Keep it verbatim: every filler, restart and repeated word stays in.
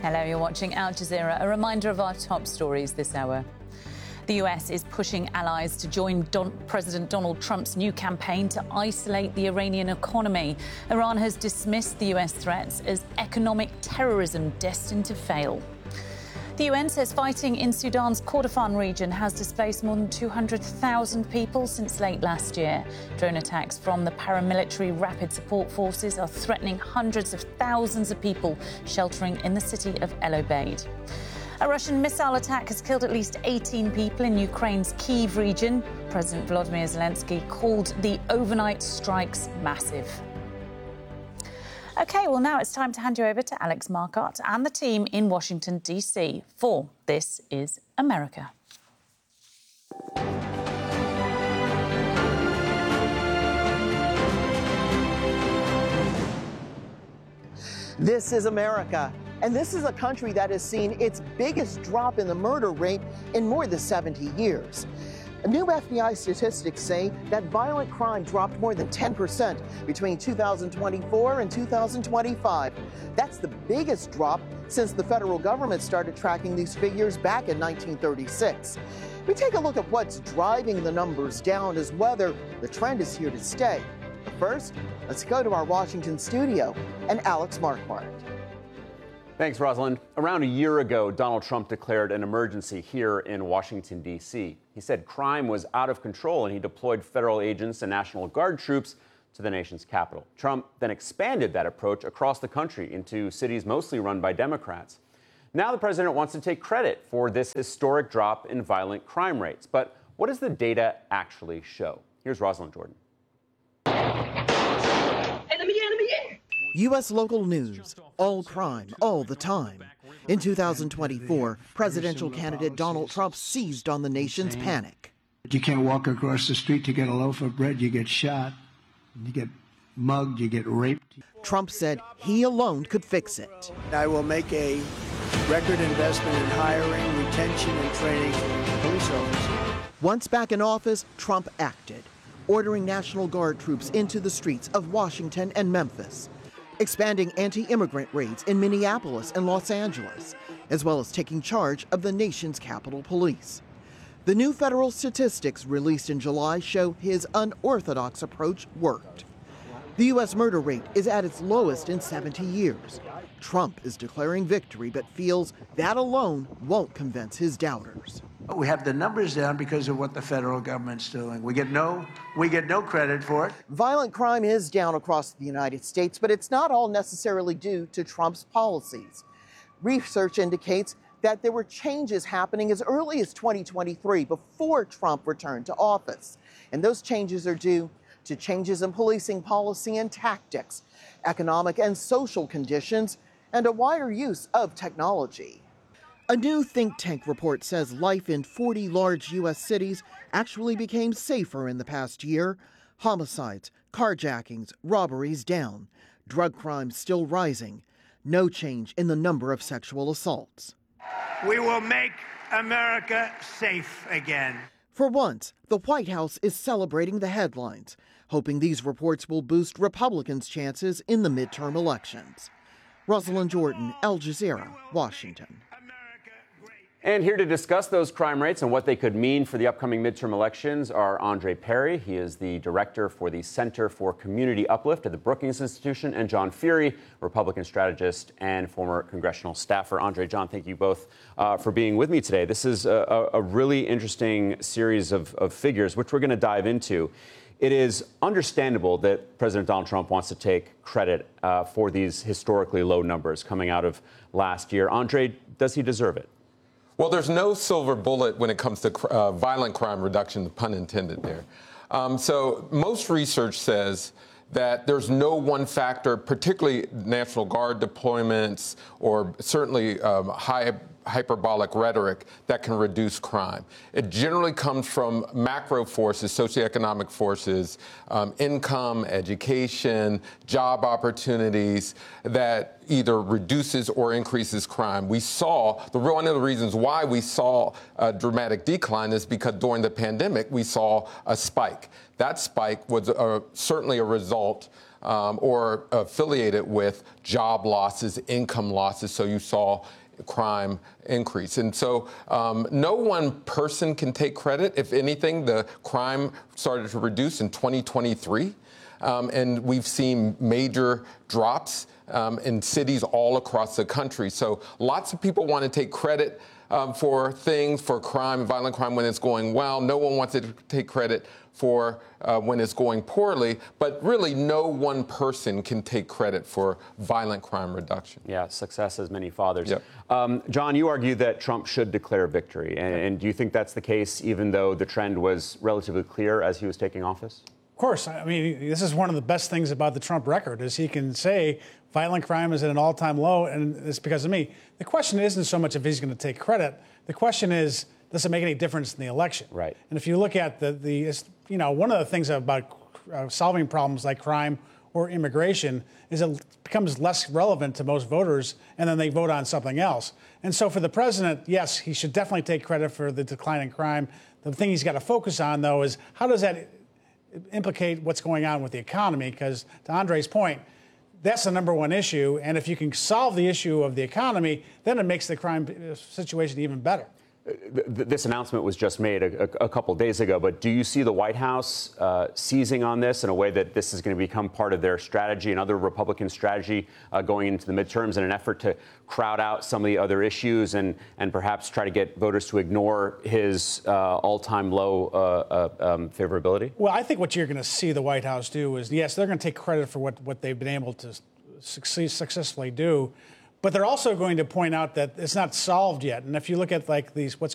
Hello, you're watching Al Jazeera. A reminder of our top stories this hour. The U S is pushing allies to join Don- President Donald Trump's new campaign to isolate the Iranian economy. Iran has dismissed the U S threats as economic terrorism destined to fail. The U N says fighting in Sudan's Kordofan region has displaced more than two hundred thousand people since late last year. Drone attacks from the paramilitary Rapid Support Forces are threatening hundreds of thousands of people sheltering in the city of El Obeid. A Russian missile attack has killed at least eighteen people in Ukraine's Kyiv region. President Volodymyr Zelensky called the overnight strikes massive. OK, well, now it's time to hand you over to Alex Marquardt and the team in Washington, D C for This is America. This is America, and this is a country that has seen its biggest drop in the murder rate in more than seventy years. New F B I statistics say that violent crime dropped more than ten percent between two thousand twenty-four and two thousand twenty-five. That's the biggest drop since the federal government started tracking these figures back in nineteen thirty-six. We take a look at what's driving the numbers down as whether the trend is here to stay. But first, let's go to our Washington studio and Alex Marquardt. Thanks, Rosalind. Around a year ago, Donald Trump declared an emergency here in Washington, D C. He said crime was out of control and he deployed federal agents and National Guard troops to the nation's capital. Trump then expanded that approach across the country into cities mostly run by Democrats. Now the president wants to take credit for this historic drop in violent crime rates. But what does the data actually show? Here's Rosalind Jordan. U S local news, all crime, all the time. In two thousand twenty-four, presidential candidate Donald Trump seized on the nation's panic. You can't walk across the street to get a loaf of bread. You get shot, you get mugged, you get raped. Trump said he alone could fix it. I will make a record investment in hiring, retention, and training police officers. Once back in office, Trump acted, ordering National Guard troops into the streets of Washington and Memphis, expanding anti-immigrant raids in Minneapolis and Los Angeles, as well as taking charge of the nation's Capitol Police. The new federal statistics released in July show his unorthodox approach worked. The U S murder rate is at its lowest in seventy years. Trump is declaring victory, but feels that alone won't convince his doubters. We have the numbers down because of what the federal government's doing. We get no, we get no credit for it. Violent crime is down across the United States, but it's not all necessarily due to Trump's policies. Research indicates that there were changes happening as early as twenty twenty-three, before Trump returned to office. And those changes are due to changes in policing policy and tactics, economic and social conditions, and a wider use of technology. A new think tank report says life in forty large U S cities actually became safer in the past year. Homicides, carjackings, robberies down. Drug crimes still rising. No change in the number of sexual assaults. We will make America safe again. For once, the White House is celebrating the headlines, hoping these reports will boost Republicans' chances in the midterm elections. Rosalind Jordan, Al Jazeera, Washington. And here to discuss those crime rates and what they could mean for the upcoming midterm elections are Andre Perry. He is the director for the Center for Community Uplift at the Brookings Institution, and John Feehery, Republican strategist and former congressional staffer. Andre, John, thank you both uh, for being with me today. This is a, a really interesting series of, of figures, which we're going to dive into. It is understandable that President Donald Trump wants to take credit uh, for these historically low numbers coming out of last year. Andre, does he deserve it? Well, there's no silver bullet when it comes to uh, violent crime reduction, pun intended there. Um, so most research says that there's no one factor, particularly National Guard deployments or certainly um, high hyperbolic rhetoric, that can reduce crime. It generally comes from macro forces, socioeconomic forces, um, income, education, job opportunities that either reduces or increases crime. We saw, the one of the reasons why we saw a dramatic decline is because during the pandemic, we saw a spike. That spike was uh, certainly a result um, or affiliated with job losses, income losses. So you saw crime increase. And so um, no one person can take credit. If anything, the crime started to reduce in twenty twenty-three. Um, and we've seen major drops um, in cities all across the country. So lots of people want to take credit um, for things, for crime, violent crime when it's going well. No one wants to take credit for uh, when it's going poorly. But really, no one person can take credit for violent crime reduction. Yeah, success has many fathers. Yep. Um, John, you argue that Trump should declare victory. And, and do you think that's the case, even though the trend was relatively clear as he was taking office? Of course. I mean, this is one of the best things about the Trump record is he can say violent crime is at an all-time low, and it's because of me. The question isn't so much if he's going to take credit. The question is, does it make any difference in the election? Right. And if you look at the, the you know, one of the things about uh, solving problems like crime or immigration is it becomes less relevant to most voters, and then they vote on something else. And so for the president, yes, he should definitely take credit for the decline in crime. The thing he's got to focus on, though, is how does that implicate what's going on with the economy? Because to Andre's point, that's the number one issue. And if you can solve the issue of the economy, then it makes the crime situation even better. This announcement was just made a, a, a couple days ago, but do you see the White House uh, seizing on this in a way that this is going to become part of their strategy and other Republican strategy uh, going into the midterms in an effort to crowd out some of the other issues and, and perhaps try to get voters to ignore his uh, all-time low uh, uh, um, favorability? Well, I think what you're going to see the White House do is, yes, they're going to take credit for what, what they've been able to succeed, successfully do. But they're also going to point out that it's not solved yet. And if you look at like these, what's